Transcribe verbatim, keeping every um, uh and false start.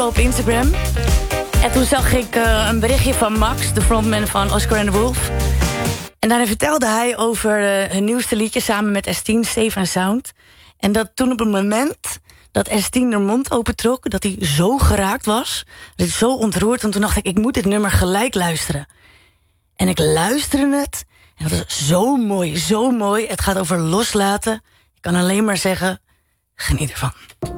op Instagram. En toen zag ik uh, een berichtje van Max, de frontman van Oscar and the Wolf. En daarin vertelde hij over uh, hun nieuwste liedje samen met S tien, Safe and Sound. En dat toen op het moment dat S tien haar mond opentrok, dat hij zo geraakt was, dat hij zo ontroerd. En toen dacht ik, ik moet dit nummer gelijk luisteren. En ik luisterde het. En dat was zo mooi, zo mooi. Het gaat over loslaten. Ik kan alleen maar zeggen, geniet ervan.